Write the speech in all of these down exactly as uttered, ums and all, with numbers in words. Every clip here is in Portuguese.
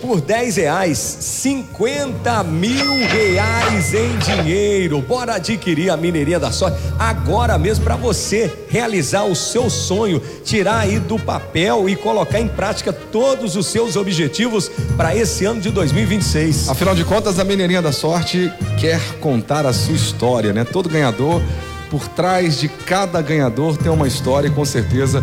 por dez reais, cinquenta mil reais em dinheiro. Bora adquirir a Mineirinha da Sorte agora mesmo para você realizar o seu sonho, tirar aí do papel e colocar em prática todos os seus objetivos para esse ano de dois mil e vinte e seis. Afinal de contas, a Mineirinha da Sorte quer contar a sua história, né? Todo ganhador, por trás de cada ganhador tem uma história, e com certeza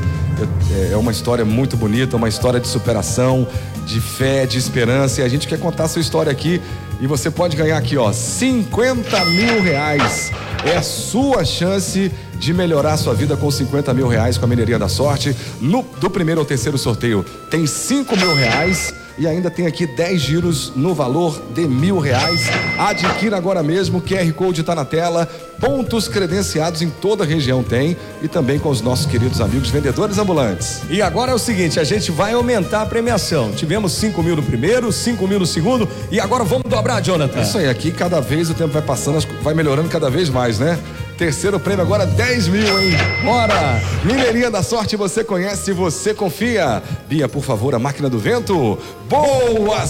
é uma história muito bonita, uma história de superação, de fé, de esperança, e a gente quer contar a sua história aqui, e você pode ganhar aqui, ó, cinquenta mil reais. É a sua chance de melhorar a sua vida com cinquenta mil reais com a Mineirinha da Sorte. No, do primeiro ao terceiro sorteio tem cinco mil reais. E ainda tem aqui dez giros no valor de mil reais. Adquira agora mesmo, o Q R Code está na tela. Pontos credenciados em toda a região tem, e também com os nossos queridos amigos vendedores ambulantes. E agora é o seguinte, a gente vai aumentar a premiação. Tivemos cinco mil no primeiro, cinco mil no segundo, e agora vamos dobrar, Jonathan. É isso aí, aqui cada vez o tempo vai passando, vai melhorando cada vez mais, né? Terceiro prêmio agora dez mil, hein? Bora! Mineirinha da Sorte, você conhece, você confia. Bia, por favor, a máquina do vento. Boa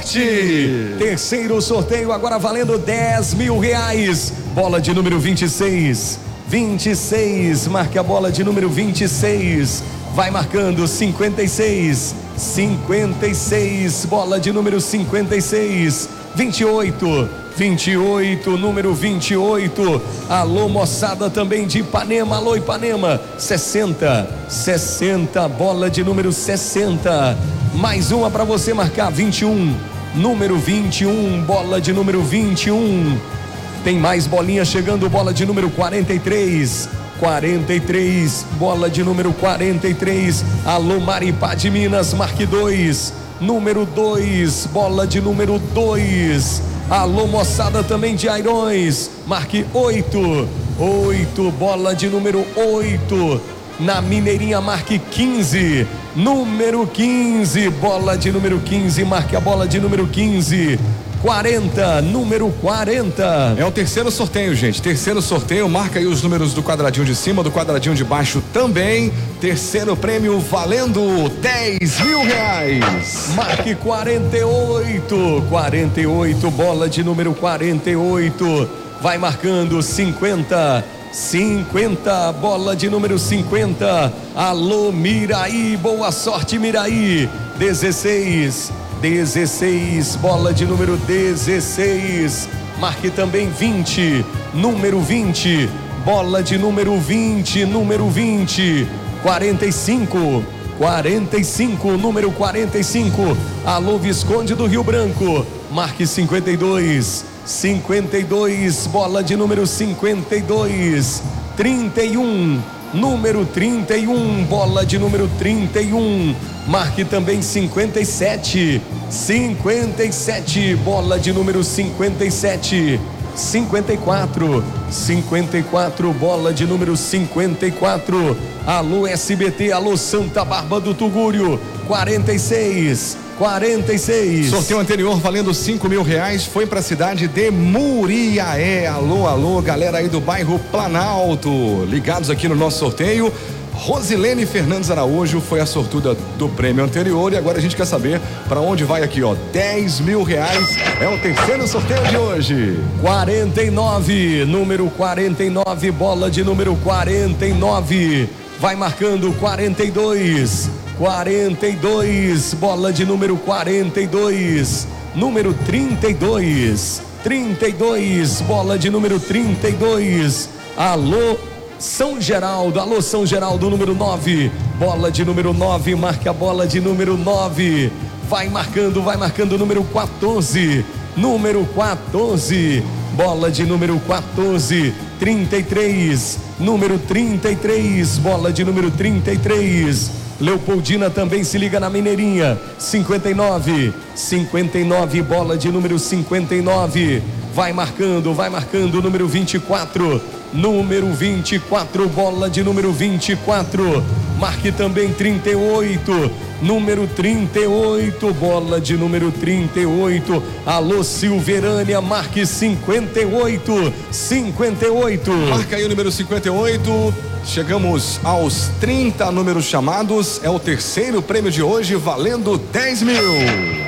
sorte! Terceiro sorteio agora valendo dez mil reais. Bola de número vinte e seis. vinte e seis, marque a bola de número vinte e seis. Vai marcando cinquenta e seis. cinquenta e seis, bola de número cinquenta e seis. vinte e oito. vinte e oito, número vinte e oito. Alô, moçada também de Ipanema. Alô, Ipanema. sessenta. sessenta, bola de número sessenta. Mais uma para você marcar. vinte e um. Número vinte e um, bola de número vinte e um. Tem mais bolinha chegando, bola de número quarenta e três. quarenta e três, bola de número quarenta e três. Alô, Maripá de Minas, marque dois. Número dois, bola de número dois. Alô, moçada também de Airões, marque oito. oito, bola de número oito. Na Mineirinha, marque quinze. Número quinze, bola de número quinze, marque a bola de número quinze. quarenta, número quarenta. É o terceiro sorteio, gente. Terceiro sorteio, marca aí os números do quadradinho de cima, do quadradinho de baixo também. Terceiro prêmio valendo dez mil reais. Marque quarenta e oito. quarenta e oito, bola de número quarenta e oito. Vai marcando cinquenta. cinquenta, bola de número cinquenta. Alô, Miraí, boa sorte, Miraí. dezesseis. dezesseis, bola de número dezesseis. Marque também vinte. Número vinte, bola de número vinte. Número vinte. quarenta e cinco. quarenta e cinco, número quarenta e cinco. Alô, Visconde do Rio Branco. Marque cinquenta e dois. cinquenta e dois, bola de número cinquenta e dois. trinta e um. Número trinta e um, bola de número trinta e um. Marque também cinquenta e sete. cinquenta e sete, bola de número cinquenta e sete. cinquenta e quatro. cinquenta e quatro, bola de número cinquenta e quatro. Alô, S B T, alô, Santa Bárbara do Tugúrio. quarenta e seis. quarenta e seis. Sorteio anterior valendo cinco mil reais foi para a cidade de Muriaé. Alô, alô, galera aí do bairro Planalto, ligados aqui no nosso sorteio. Rosilene Fernandes Araújo foi a sortuda do prêmio anterior, e agora a gente quer saber para onde vai aqui, ó, dez mil reais. É o terceiro sorteio de hoje. quarenta e nove, número quarenta e nove, bola de número quarenta e nove. Vai marcando quarenta e dois. quarenta e dois, bola de número quarenta e dois. Número trinta e dois. trinta e dois, bola de número trinta e dois. Alô, São Geraldo, alô, São Geraldo, número nove. Bola de número nove, marca a bola de número nove. Vai marcando, vai marcando, número quatorze. Número quatorze, bola de número quatorze. trinta e três, número trinta e três, bola de número trinta e três. Leopoldina também se liga na Mineirinha. cinquenta e nove. cinquenta e nove, bola de número cinquenta e nove. Vai marcando, vai marcando, número vinte e quatro. Número vinte e quatro, bola de número vinte e quatro. Marque também trinta e oito. Número trinta e oito, bola de número trinta e oito. Alô, Silverânia, marque cinquenta e oito. cinquenta e oito. Marca aí o número cinquenta e oito. Chegamos aos trinta números chamados. É o terceiro prêmio de hoje, valendo dez mil.